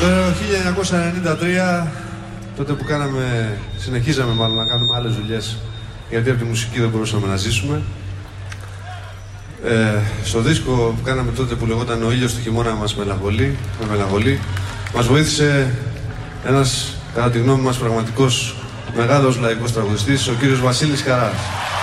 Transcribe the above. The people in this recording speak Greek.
Το 1993, τότε που συνεχίζαμε μάλλον να κάνουμε άλλες δουλειές, γιατί από τη μουσική δεν μπορούσαμε να ζήσουμε. Στο δίσκο που κάναμε τότε που λεγόταν «Ο ήλιος του χειμώνα μας μελαγχολεί», μας βοήθησε ένας, κατά τη γνώμη μας, πραγματικός μεγάλος λαϊκός τραγουδιστής, ο κύριος Βασίλης Καράς.